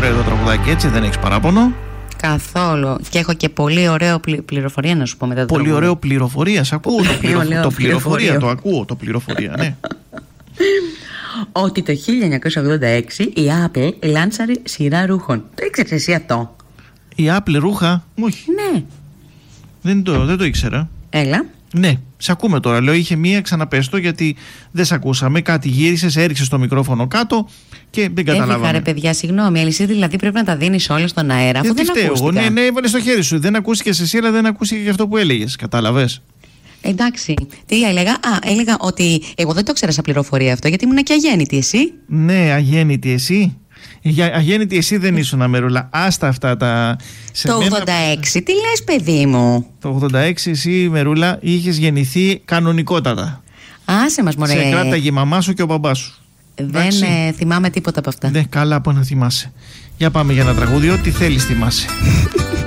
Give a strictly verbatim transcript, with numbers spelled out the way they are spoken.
ωραίο το τραγουδάκι, έτσι, δεν έχεις παράπονο? Καθόλου. Και έχω και πολύ ωραίο πλη, πληροφορία να σου πω μετά το Πολύ τραγούδι. ωραίο πληροφορία. Σ' ακούω το, πληρο... το πληροφορία. Το ακούω το πληροφορία, ναι. Ότι το χίλια εννιακόσια ογδόντα έξι η Apple λάνσαρε σειρά ρούχων. Το ήξερες εσύ αυτό? Η Apple ρούχα? Όχι. Ναι. Δεν το, δεν το ήξερα. Έλα. Ναι, σε ακούμε τώρα. Λέω, είχε μία, ξαναπες το, γιατί δεν σε ακούσαμε. Κάτι γύρισες, έριξες το μικρόφωνο κάτω και δεν καταλάβαμε. Έφυγα ρε παιδιά, συγγνώμη. Αλυσίδη, δηλαδή πρέπει να τα δίνεις όλα στον αέρα, αφού δεν, δεν ακούστηκα. Ναι, ναι, έβαλες στο χέρι σου. Δεν ακούστηκες εσύ, αλλά δεν ακούστηκε και αυτό που έλεγες. Κατάλαβες? Εντάξει. Τι έλεγα? Α, έλεγα ότι εγώ δεν το ήξερα σαν πληροφορία αυτό, γιατί ήμουν και αγέννητη, εσύ. Ναι, αγέννητη εσύ. Για αγέννητη εσύ δεν ήσουν, Μερούλα. Άστα αυτά τα. Το μένα... ογδόντα έξι, τι λες, παιδί μου? Το ογδόντα έξι εσύ, Μερούλα, είχες γεννηθεί κανονικότατα. Άσε μας, μωρέ. Σε κράταγε η μαμά σου και ο μπαμπάς σου. Δεν ε, θυμάμαι τίποτα από αυτά. Ναι, καλά, από να θυμάσαι. Για πάμε για ένα τραγούδι, ό,τι θέλεις θυμάσαι.